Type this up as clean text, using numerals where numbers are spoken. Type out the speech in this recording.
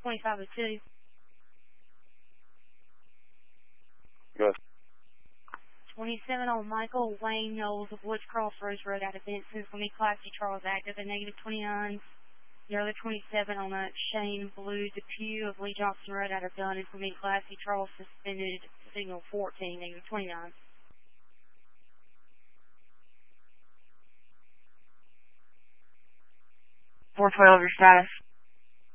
2502. Yes. 27 on Michael Wayne Knowles of Woods Crossroads Road out of Benson. For me, Class C Charles active at -29. The other 27 on Shane Blue Depew of Lee Johnson Road out of Dunn. And for me, Class C Charles suspended signal 14, -29. 412, your status.